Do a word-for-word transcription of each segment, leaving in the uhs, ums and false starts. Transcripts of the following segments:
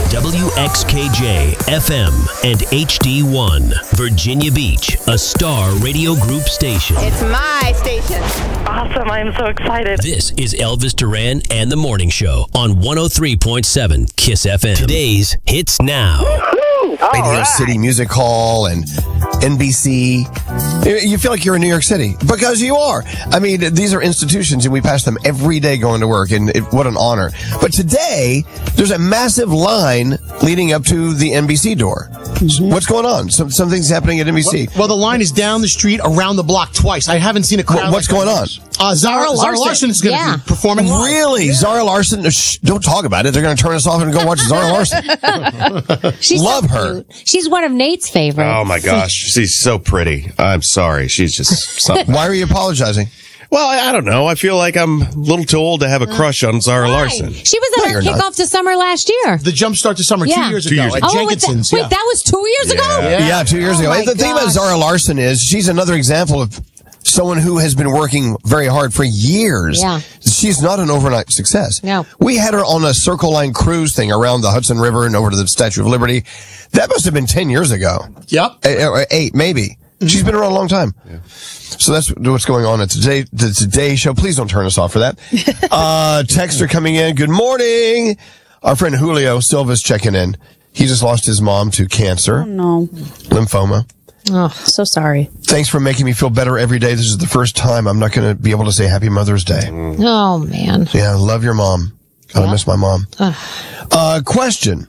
W X K J, F M, and H D one. Virginia Beach, a Star Radio Group station. It's my station. Awesome. I'm so excited. This is Elvis Duran and the Morning Show on one oh three point seven KISS F M. Today's Hits Now. Radio right. City Music Hall and N B C. You feel like you're in New York City because you are. I mean, these are institutions and we pass them every day going to work, and it, what an honor. But today, there's a massive line leading up to the N B C door. Mm-hmm. What's going on? Some, something's happening at N B C. Well, well, the line is down the street, around the block twice. I haven't seen a crowd. What, what's like going that. on? Uh, Zara, Zara Zara Larsson. Larson is going to Yeah. be performing live. Really? Yeah. Zara Larson? Shh, don't talk about it. They're going to turn us off and go watch Zara Larson. She's Love so her. cute. She's one of Nate's favorites. Oh my gosh, she's so pretty. I'm sorry, she's just something. Why are you apologizing? Well, I, I don't know. I feel like I'm a little too old to have a crush on Zara Why? Larson. She was No, at our you're not. kickoff to summer last year. The jump start to summer Yeah. two years Two ago years at ago. Oh, with Jenkinson's. that, yeah. wait, that was two years ago? Yeah. Yeah, two years Oh ago. my The thing about gosh. Zara Larson is she's another example of someone who has been working very hard for years. Yeah. She's not an overnight success. No. We had her on a Circle Line cruise thing around the Hudson River and over to the Statue of Liberty. That must have been ten years ago. Yep. Eh, Or eight, maybe. She's been around a long time. So that's what's going on at today, the Today Show. Please don't turn us off for that. uh, texter coming in. Good morning. Our friend Julio Silva's checking in. He just lost his mom to cancer, No. lymphoma. Oh, so sorry. Thanks for making me feel better every day. This is the first time I'm not going to be able to say Happy Mother's Day. Oh, man. Yeah, I love your mom. God, I miss my mom. Uh, question.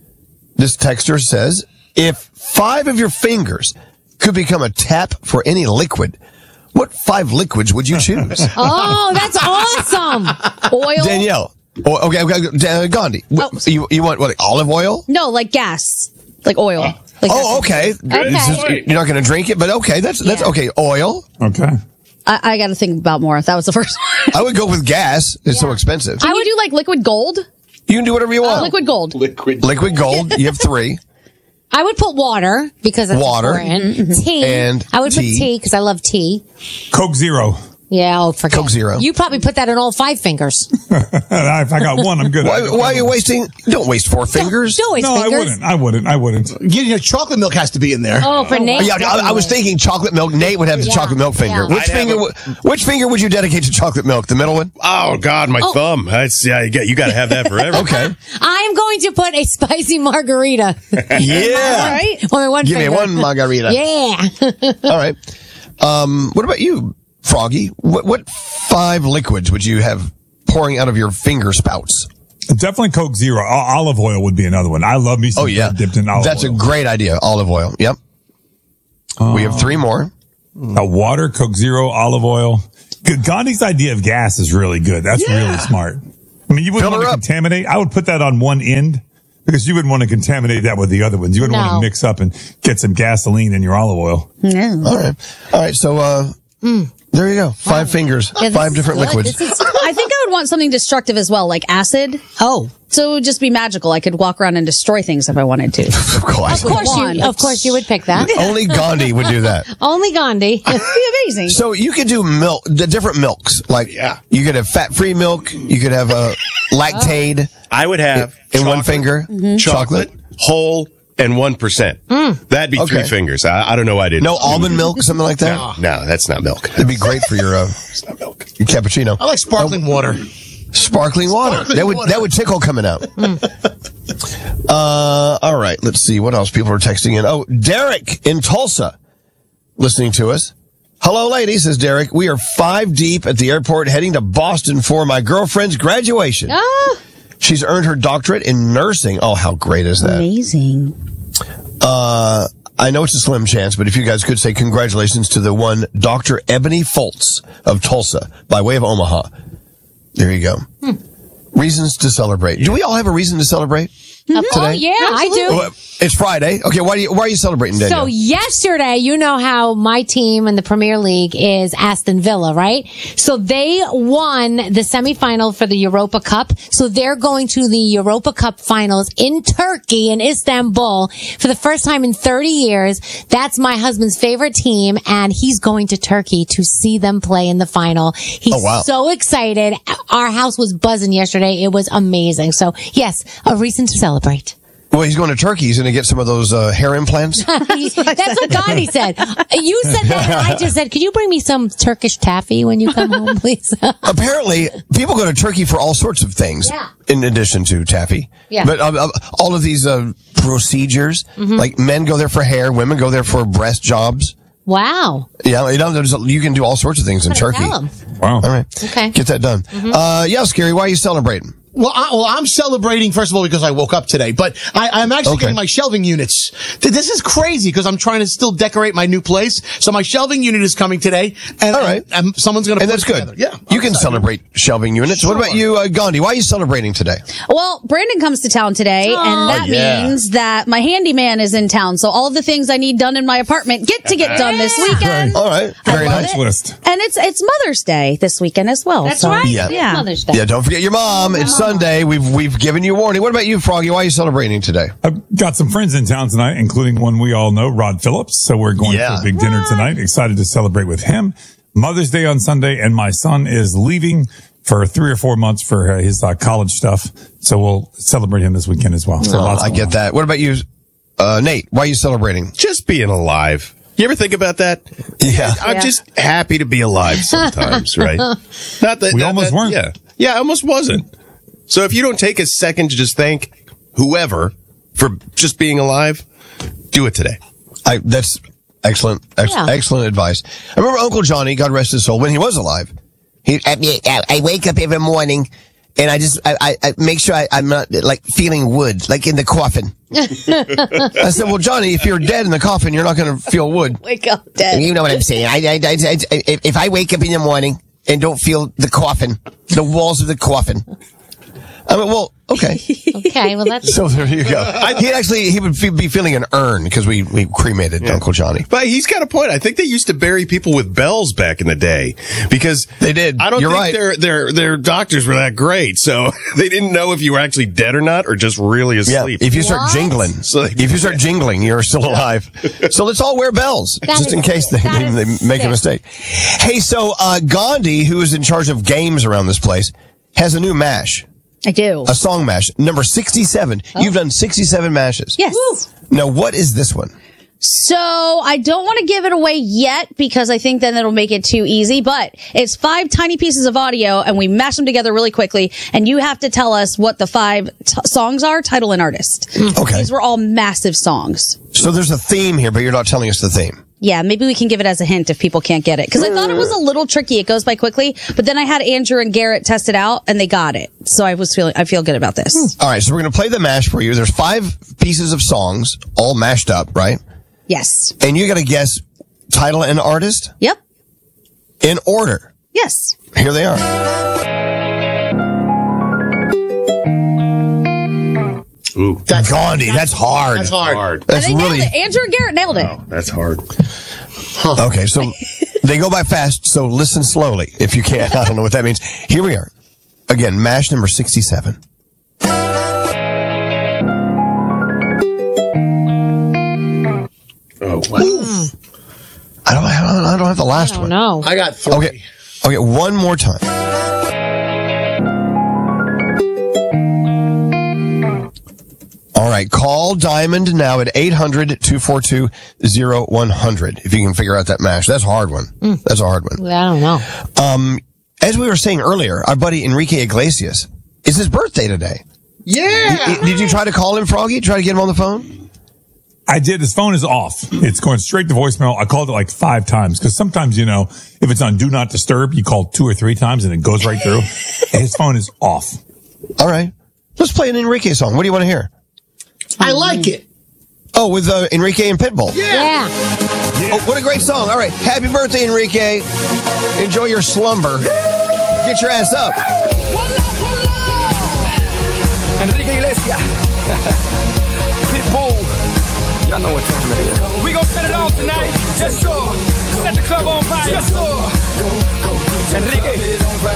This texter says, if five of your fingers could become a tap for any liquid, what five liquids would you choose? Oh, that's awesome. Oil? Danielle. Oh, okay, okay. Uh, Gandhi. Oh. You, you want, what, olive oil? No, like gas. Like oil. Like Oh, okay. Okay. It's just- you're not going to drink it, but okay. That's, that's Yeah. okay. Oil. Okay. I, I got to think about more. That was the first one. I would go with gas. It's so expensive. Can you do like liquid gold? You can do whatever you want. Liquid gold. Liquid. Liquid gold. You have three. I would put water because that's Water. important. Tea. And I would tea. put tea because I love tea. Coke Zero. Yeah, oh, forget Coke it. Zero. You probably put that on all five fingers. if I got one, I'm good. Why, why are you wasting? Don't waste four fingers. Don't waste No, I fingers. wouldn't. I wouldn't. I wouldn't. You know, chocolate milk has to be in there. Oh, for Nate. Yeah, I, I was thinking chocolate milk. Nate would have the Yeah, chocolate milk finger. yeah. Which I'd finger? have w- Which finger would you dedicate to chocolate milk? The middle one. Oh God, my Oh. thumb. That's yeah. You got you got to have that forever. Okay. I am going to put a spicy margarita. Yeah. Right? Only one Give me finger. one margarita. Yeah. All right. Um, what about you, Froggy? What, what five liquids would you have pouring out of your finger spouts? Definitely Coke Zero. O- olive oil would be another one. I love me some Oh yeah, bread dipped in olive that's oil. a great idea. Olive oil. Yep. we have three more. Uh, water, Coke Zero, olive oil. Good. Gandhi's idea of gas is really good. That's really smart. I mean, you wouldn't Fill want her to up. contaminate. I would put that on one end because you wouldn't want to contaminate that with the other ones. You wouldn't No. want to mix up and get some gasoline in your olive oil. No. All right. All right. So uh, there you go. Five fingers. Yeah, this five is different good. liquids. This is- I think I would want something destructive as well, like acid. oh, So it would just be magical. I could walk around and destroy things if I wanted to. Of course. of course wand. you, of course you would pick that. Only Gandhi would do that. Only Gandhi. It'd be amazing. So you could do milk, the different milks. Like, Yeah. you could have fat-free milk. You could have a lactaid I would have in one chocolate, finger. chocolate, whole, and one percent. That'd be three Okay. fingers. I, I don't know why I didn't. No almond milk, something like that. no, that's not milk. It'd be great for your, uh, That's not milk. your cappuccino. I like sparkling water. Sparkling water. Sparkling that would water. that would tickle coming out. uh, all right. Let's see what else people are texting in. Oh, Derek in Tulsa, listening to us. Hello, lady, says Derek. We are five deep at the airport, heading to Boston for my girlfriend's graduation. Ah, She's earned her doctorate in nursing. Oh, how great is that? Amazing. Uh, I know it's a slim chance, but if you guys could say congratulations to the one Doctor Ebony Foltz of Tulsa by way of Omaha. There you go. Reasons to celebrate. Do we all have a reason to celebrate oh today? yeah, I do. Oh, it's Friday. Okay, why do you, why are you celebrating, Daniel? So yesterday, you know how my team in the Premier League is Aston Villa, right? So they won the semifinal for the Europa Cup. So they're going to the Europa Cup finals in Turkey, in Istanbul, for the first time in thirty years. That's my husband's favorite team, and he's going to Turkey to see them play in the final. He's Oh, wow. so excited. Our house was buzzing yesterday. It was amazing. So yes, a reason to celebrate. Well, he's going to Turkey. He's going to get some of those uh, hair implants. That's what Gandhi said. You said that, and I just said, could you bring me some Turkish taffy when you come home, please? Apparently, people go to Turkey for all sorts of things, Yeah. in addition to taffy. Yeah. But uh, uh, all of these uh, procedures, Mm-hmm. like men go there for hair, women go there for breast jobs. Wow. Yeah, you know, there's, you can do all sorts of things in Gotta Turkey. tell 'em. Wow. All right. Okay. Get that done. Uh, yeah, Scary, why are you celebrating? Well, I, well, I'm celebrating, first of all, because I woke up today, but I, I'm actually Okay. getting my shelving units. Th- This is crazy because I'm trying to still decorate my new place. So my shelving unit is coming today. And, All right. and, and someone's going to And put that's it good. together. Yeah. You I'm can excited. celebrate shelving units. What about you, uh, Gandhi? Why are you celebrating today? Well, Brandon comes to town today, and that yeah. means that my handyman is in town. So all the things I need done in my apartment get to get done this weekend. All right. Very love nice. it. List. And it's it's Mother's Day this weekend as well. That's so- right. Yeah. Yeah. Mother's Day. Yeah, don't forget your mom. It's Sunday. We've we've given you a warning. What about you, Froggy? Why are you celebrating today? I've got some friends in town tonight, including one we all know, Rod Phillips. So we're going Yeah. for a big dinner tonight. Excited to celebrate with him. Mother's Day on Sunday, and my son is leaving for three or four months for uh, his uh, college stuff. So we'll celebrate him this weekend as well. So Oh, lots I going get on. that. What about you, uh, Nate? Why are you celebrating? Just being alive. You ever think about that? Yeah. I'm Yeah. just happy to be alive sometimes, right? Not that We not almost that- weren't. Yeah, yeah, I almost wasn't. So if you don't take a second to just thank whoever for just being alive, do it today. I, that's excellent, ex- Yeah. excellent advice. I remember Uncle Johnny, God rest his soul, when he was alive. He, I, mean, I I wake up every morning and I just, I, I, I make sure I, I'm not like feeling wood, like in the coffin. I said, well, Johnny, if you're dead in the coffin, you're not going to feel wood. Wake up dead. You know what I'm saying? I, I, I, I, if if I wake up in the morning and don't feel the coffin, the walls of the coffin, I mean, well, okay. Okay, well, that's. So there you go. He'd actually, he would fe- be feeling an urn because we, we cremated Uncle Johnny. But he's got a point. I think they used to bury people with bells back in the day because They did. I don't You're think right. their their their doctors were that great, so they didn't know if you were actually dead or not, or just really Yeah, asleep. if you start What? jingling, So they- if you start jingling, you're still alive. So let's all wear bells, That just is- in case they, that they, is they make a sick. mistake. Hey, so uh, Gandhi, who is in charge of games around this place, has a new mash, I do. a song mash, number sixty-seven. You've done sixty-seven mashes. Yes. Now, what is this one? So I don't want to give it away yet because I think then it'll make it too easy, but it's five tiny pieces of audio and we mash them together really quickly. And you have to tell us what the five t- songs are, title and artist. Okay. These were all massive songs. So there's a theme here, but you're not telling us the theme. Yeah, maybe we can give it as a hint if people can't get it. Because I thought it was a little tricky. It goes by quickly, but then I had Andrew and Garrett test it out, and they got it. So I was feeling, I feel good about this. All right, so we're going to play the mash for you. There's five pieces of songs, all mashed up, right? Yes. And you got to guess title and artist Yep. in order. Yes. Here they are. Ooh, That's Gandhi. That's hard. That's hard. hard. That's they really nailed it. Andrew and Garrett nailed it. Oh, that's hard. okay. So they go by fast. So listen slowly if you can. I don't know what that means. Here we are. Again, mash number sixty-seven. Oh, wow. I don't. I don't, I don't have the last I one. don't know. I got three. Okay. Okay. One more time. All right. Call Diamond now at eight hundred, two four two, oh one hundred if you can figure out that mash. That's a hard one. That's a hard one. I don't know. Um, as we were saying earlier, our buddy Enrique Iglesias, it's his birthday today. Yeah. I- Did you try to call him, Froggy? Try to get him on the phone? I did. His phone is off. It's going straight to voicemail. I called it like five times because sometimes, you know, if it's on Do Not Disturb, you call two or three times and it goes right through. And his phone is off. All right. Let's play an Enrique song. What do you want to hear? I like it. Oh, with uh, Enrique and Pitbull. Yeah. Oh, what a great song. All right. Happy birthday, Enrique. Enjoy your slumber. Get your ass up. Enrique Iglesias. Pitbull. Y'all know what time it is. We gon' set it off tonight. Yes, sir. Set the club on fire. Yes, sir. Enrique.